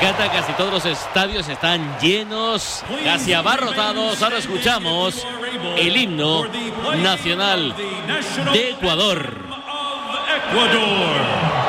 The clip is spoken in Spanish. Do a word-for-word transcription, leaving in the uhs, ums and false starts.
encanta, casi todos los estadios están llenos, casi abarrotados. Ahora escuchamos el himno nacional de Ecuador.